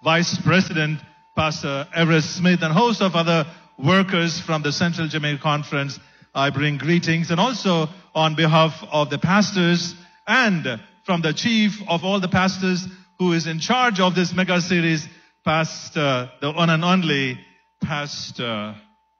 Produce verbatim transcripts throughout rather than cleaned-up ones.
Vice President Pastor Everett Smith, and host of other workers from the Central Jamaica Conference, I bring greetings. And also on behalf of the pastors and from the chief of all the pastors who is in charge of this mega series, Pastor, the one and only Pastor,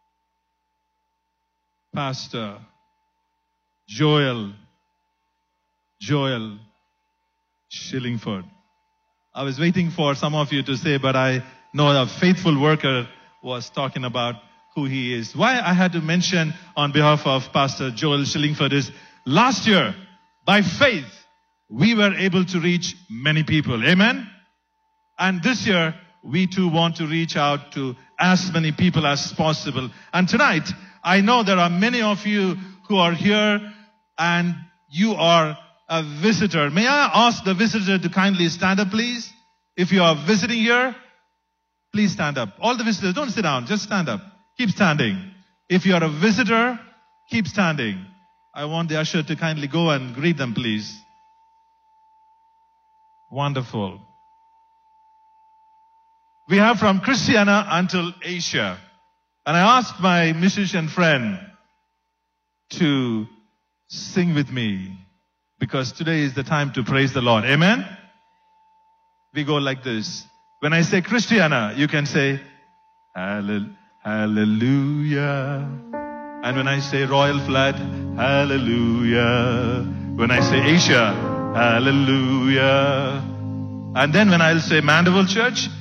Pastor Joel, Joel Shillingford. I was waiting for some of you to say, but I know a faithful worker was talking about who he is. Why I had to mention on behalf of Pastor Joel Shillingford is last year, by faith, we were able to reach many people. Amen? And this year, we too want to reach out to as many people as possible. And tonight, I know there are many of you who are here and you are a visitor. May I ask the visitor to kindly stand up, please? If you are visiting here, please stand up. All the visitors, don't sit down, just stand up. Keep standing. If you are a visitor, keep standing. I want the usher to kindly go and greet them, please. Wonderful. We have from Christiana until Asia. And I asked my musician friend to sing with me, because today is the time to praise the Lord. Amen? We go like this. When I say Christiana, you can say Hallelujah. And when I say Royal Flat, Hallelujah. When I say Asia, Hallelujah. And then when I'll say Mandeville Church,